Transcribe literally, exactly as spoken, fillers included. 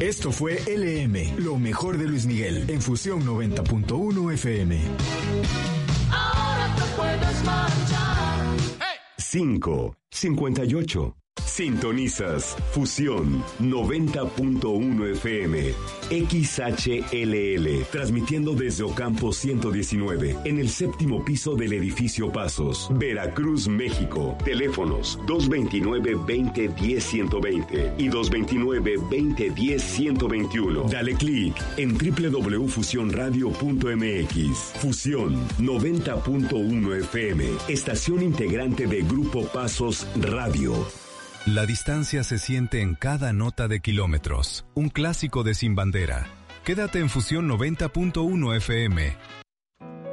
Esto fue L M, lo mejor de Luis Miguel, en Fusión noventa punto uno F M. Ahora te puedes marchar. cinco cincuenta y ocho. Sintonizas Fusión noventa punto uno F M, X H L L, transmitiendo desde Ocampo ciento diecinueve, en el séptimo piso del edificio Pasos, Veracruz, México. Teléfonos dos veintinueve, veinte, diez, ciento veinte y dos veintinueve, veinte, diez, ciento veintiuno. Dale clic en doble u doble u doble u punto fusión radio punto m x. Fusión noventa punto uno F M, estación integrante de Grupo Pasos Radio. La distancia se siente en cada nota de Kilómetros, un clásico de Sin Bandera. Quédate en Fusión noventa punto uno F M.